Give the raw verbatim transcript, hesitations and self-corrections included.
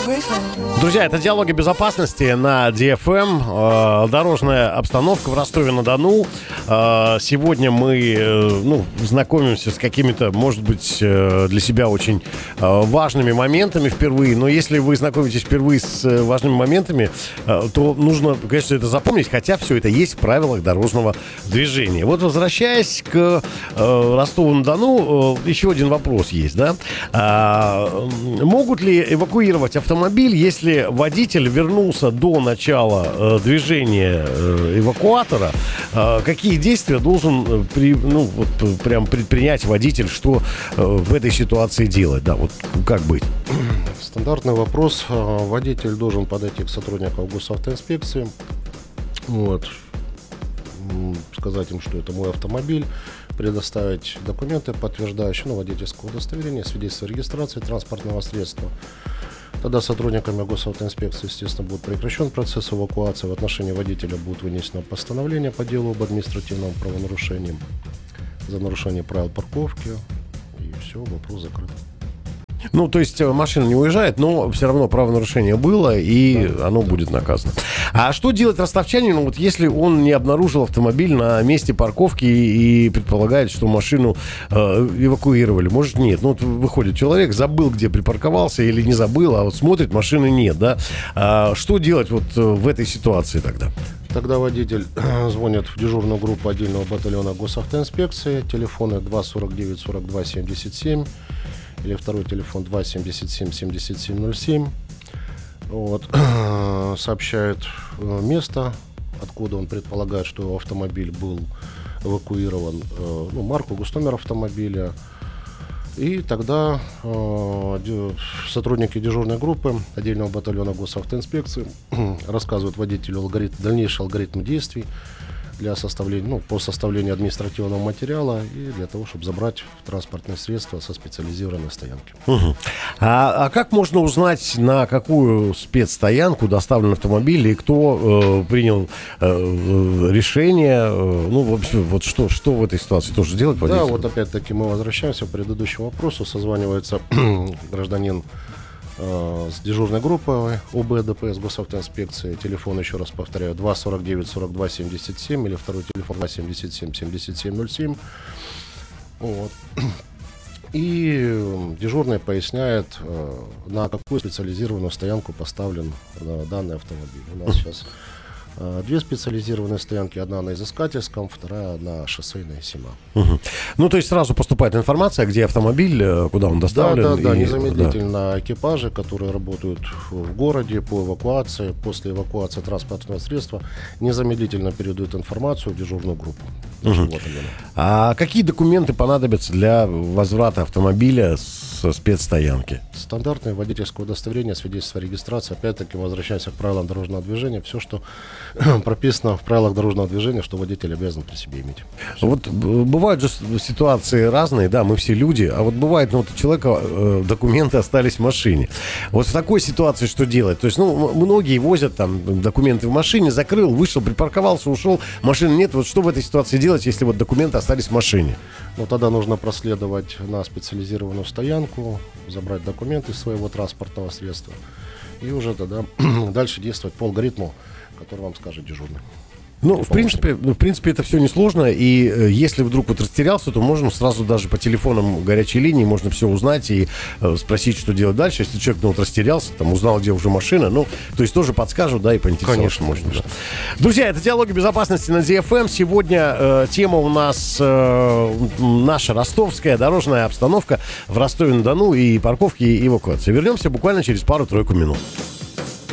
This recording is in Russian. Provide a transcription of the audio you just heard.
Друзья, это «Диалоги безопасности» на ди эф эм. Э, дорожная обстановка в Ростове-на-Дону. Э, сегодня мы э, ну, знакомимся с какими-то, может быть, э, для себя очень э, важными моментами впервые. Но если вы знакомитесь впервые с э, важными моментами, э, то нужно, конечно, это запомнить, хотя все это есть в правилах дорожного движения. Вот, возвращаясь к э, Ростову-на-Дону, э, еще один вопрос есть, да? Э, могут ли эвакуировать автомобиль, если водитель вернулся до начала э, движения э, эвакуатора? Э, какие действия должен э, при, ну, вот, э, прям предпринять водитель, что э, в этой ситуации делать? Да, вот как быть? Стандартный вопрос. Водитель должен подойти к сотрудникам госавтоинспекции, вот, сказать им, что это мой автомобиль, предоставить документы, подтверждающие, ну, водительское удостоверение, свидетельство о регистрации транспортного средства. Тогда сотрудниками госавтоинспекции, естественно, будет прекращен процесс эвакуации. В отношении водителя будет вынесено постановление по делу об административном правонарушении за нарушение правил парковки. И все, вопрос закрыт. Ну, то есть машина не уезжает, но все равно правонарушение было, и да, оно да. будет наказано. А что делать ростовчанину, вот если он не обнаружил автомобиль на месте парковки и предполагает, что машину э, эвакуировали? Может, нет. Ну, вот выходит человек, забыл, где припарковался, или не забыл, а вот смотрит, машины нет, да? А что делать вот в этой ситуации тогда? Тогда водитель звонит в дежурную группу отдельного батальона госавтоинспекции, телефоны два сорок девять сорок два семьдесят семь, или второй телефон два семьдесят семь семьдесят семь ноль семь. Вот. Сообщает место, откуда он предполагает, что его автомобиль был эвакуирован, ну, марку, густомер автомобиля. И тогда э, сотрудники дежурной группы отдельного батальона госавтоинспекции рассказывают водителю алгоритм, дальнейший алгоритм действий для составления, ну, по составлению административного материала и для того, чтобы забрать транспортные средства со специализированной стоянки. Угу. А, а как можно узнать, на какую спецстоянку доставлен автомобиль и кто э, принял э, решение? Э, ну, вообще, вот что, что в этой ситуации тоже делать? Да, водителю? Вот опять-таки мы возвращаемся к предыдущему вопросу. Созванивается гражданин с дежурной группой ОБ ДПС госавтоинспекции. Телефон, еще раз повторяю, два сорок девять сорок два семьдесят семь, или второй телефон два семьдесят семь семьдесят семь ноль семь. Вот. И дежурный поясняет, на какую специализированную стоянку поставлен данный автомобиль. У нас сейчас две специализированные стоянки. Одна на Изыскательском, вторая на шоссейной Сима. Угу. Ну, то есть сразу поступает информация, где автомобиль, куда он доставлен. Да, да, да. И, незамедлительно да. экипажи, которые работают в городе по эвакуации, после эвакуации транспортного средства, незамедлительно передают информацию в дежурную группу. Угу. Вот а какие документы понадобятся для возврата автомобиля со спецстоянки? Стандартное водительское удостоверение, свидетельство о регистрации. Опять-таки возвращаемся к правилам дорожного движения. Все, что прописано в правилах дорожного движения, что водитель обязан при себе иметь. Все. Вот бывают же ситуации разные, да, мы все люди, а вот бывает, ну, вот у человека э, документы остались в машине. Вот в такой ситуации что делать? То есть, ну, многие возят там документы в машине, закрыл, вышел, припарковался, ушел, машины нет. Вот что в этой ситуации делать, если вот документы остались в машине? Ну, тогда нужно проследовать на специализированную стоянку, забрать документы из своего транспортного средства и уже тогда дальше действовать по алгоритму, который вам скажет дежурный. Ну, в принципе, ну, в принципе, это все несложно, и э, если вдруг вот растерялся, то можно сразу даже по телефонам горячей линии можно все узнать и э, спросить, что делать дальше. Если человек, ну, вот растерялся, там, узнал, где уже машина, ну, то есть тоже подскажут, да, и поинтересоваться. Конечно, можно. конечно. Да. Друзья, это «Диалоги безопасности» на ди эф эм. Сегодня э, тема у нас э, наша ростовская дорожная обстановка в Ростове-на-Дону и парковки, и эвакуации. Вернемся буквально через пару-тройку минут.